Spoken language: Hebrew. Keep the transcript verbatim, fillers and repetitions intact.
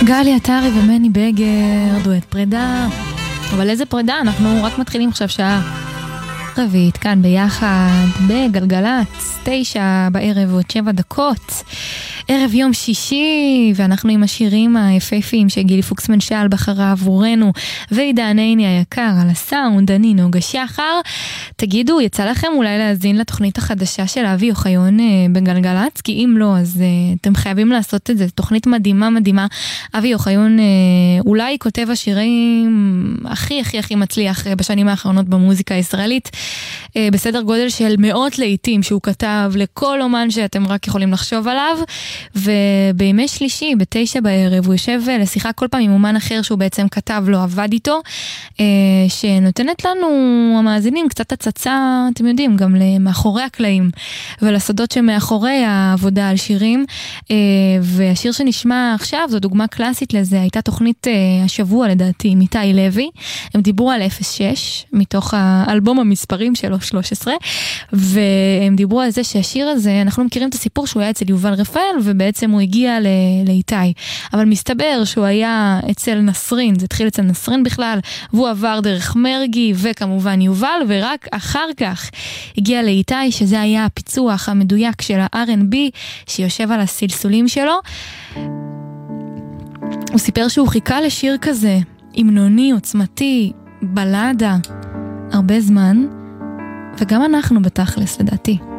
גלי עטרי ומני בגר, דואט פרידה. אבל איזה פרידה? אנחנו רק מתחילים עכשיו שעה רביעית, כאן ביחד, בגלגלץ, תשע בערב ועוד שבע דקות. ערב יום שישי, ואנחנו עם השירים היפהפיים שגילי פוקסמן שאל בחרה עבורנו, ועידן עיני היקר על הסאונד, אני נוגה שחר. תגידו, יצא לכם אולי להזין לתוכנית החדשה של אבי אוחיון בגלגלץ? כי אם לא, אז uh, אתם חייבים לעשות את זה. תוכנית מדהימה מדהימה. אבי אוחיון uh, אולי כותב השירים הכי הכי הכי מצליח uh, בשנים האחרונות במוזיקה הישראלית, uh, בסדר גודל של מאות לעיתים שהוא כתב לכל אומן שאתם רק יכולים לחשוב עליו. ובימי שלישי, בתשע בערב, הוא יושב לשיחה כל פעם עם אומן אחר שהוא בעצם כתב לו, עבד איתו, שנותנת לנו המאזינים קצת הצצה, אתם יודעים, גם למאחורי הקלעים, ולסודות שמאחורי העבודה על שירים. והשיר שנשמע עכשיו, זו דוגמה קלאסית לזה, הייתה תוכנית השבוע לדעתי, עם איתי לוי, הם דיברו על אפס שש, מתוך האלבום המספרים שלו, שלוש עשרה, והם דיברו על זה שהשיר הזה, אנחנו מכירים את הסיפור שהוא היה אצל יובל רפאל, ובעצם הוא הגיע לאיתי, אבל מסתבר שהוא היה אצל נסרין, זה התחיל אצל נסרין בכלל, והוא עבר דרך מרגי וכמובן יובל, ורק אחר כך הגיע לאיתי, שזה היה הפיצוח המדויק של ה-אר אנד בי שיושב על הסלסולים שלו. הוא סיפר שהוא חיכה לשיר כזה, המנוני, עוצמתי, בלדה, הרבה זמן, וגם אנחנו בתכלס לדעתי.